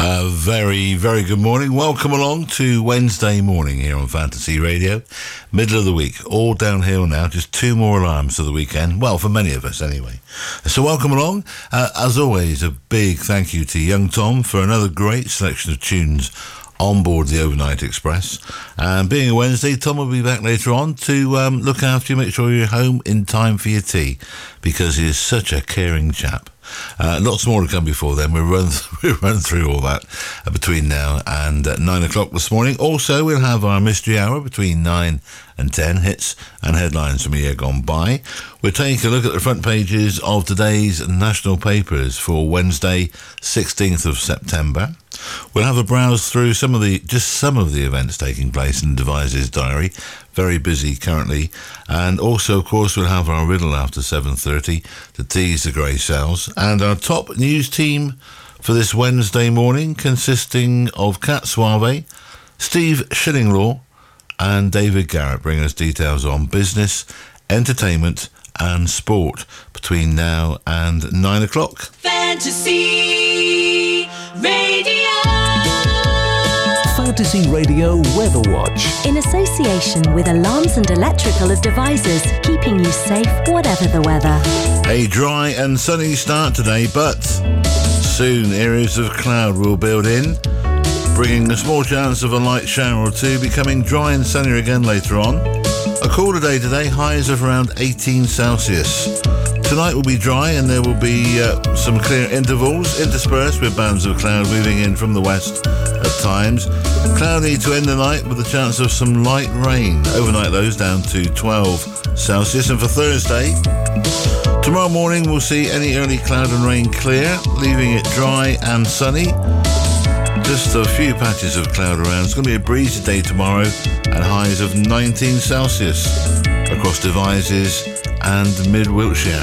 Very, very good morning. Welcome along to Wednesday morning here on Fantasy Radio. Middle of the week, all downhill now. Just 2 more alarms to the weekend. Well, for many of us anyway. So welcome along. As always, a big thank you to Young Tom for another great selection of tunes on board the Overnight Express. And being a Wednesday, Tom will be back later on to look after you, make sure you're home in time for your tea, because he is such a caring chap. Lots more to come before then. We'll run through all that between now and 9 o'clock this morning. Also, we'll have our mystery hour between 9 and 10, hits and headlines from a year gone by. We'll take a look at the front pages of today's national papers for Wednesday, 16th of September. We'll have a browse through some of the events taking place in Devise's diary. Very busy currently. And also, of course, we'll have our riddle after 7:30 to tease the grey cells. And our top news team for this Wednesday morning, consisting of Kat Suave, Steve Shillinglaw and David Garrett, bring us details on business, entertainment and sport between now and 9 o'clock. Fantasy Radio. Fantasy Radio Weather Watch. In association with Alarms and Electrical Devices, keeping you safe whatever the weather. A dry and sunny start today, but soon areas of cloud will build in, bringing a small chance of a light shower or two, becoming dry and sunnier again later on. A cooler day today, highs of around 18 Celsius. Tonight will be dry and there will be some clear intervals interspersed with bands of cloud moving in from the west at times. Cloudy to end the night with a chance of some light rain. Overnight lows down to 12 Celsius. And for Thursday, tomorrow morning we'll see any early cloud and rain clear, leaving it dry and sunny. Just a few patches of cloud around. It's going to be a breezy day tomorrow and highs of 19 Celsius across Devizes and mid-Wiltshire.